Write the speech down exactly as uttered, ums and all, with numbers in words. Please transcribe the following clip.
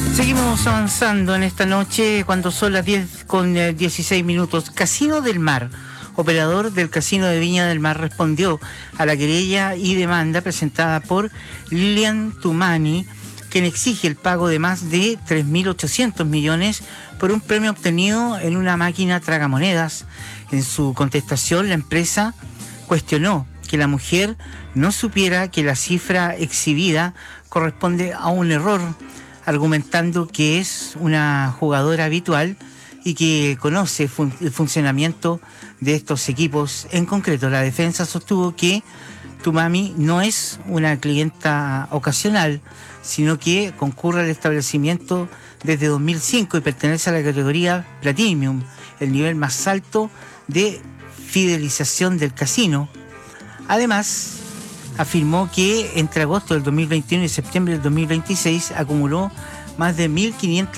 Seguimos avanzando en esta noche cuando son las diez con dieciséis minutos. Casino del Mar, operador del Casino de Viña del Mar, respondió a la querella y demanda presentada por Lilian Tumani, quien exige el pago de más de tres mil ochocientos millones por un premio obtenido en una máquina tragamonedas. En su contestación, la empresa cuestionó que la mujer no supiera que la cifra exhibida corresponde a un error, argumentando que es una jugadora habitual y que conoce fun- el funcionamiento de estos equipos. En concreto, la defensa sostuvo que Tumami no es una clienta ocasional, sino que concurre al establecimiento desde dos mil cinco y pertenece a la categoría Platinum, el nivel más alto de fidelización del casino. Además, afirmó que entre agosto del dos mil veintiuno y septiembre del dos mil veintiséis acumuló más de mil quinientas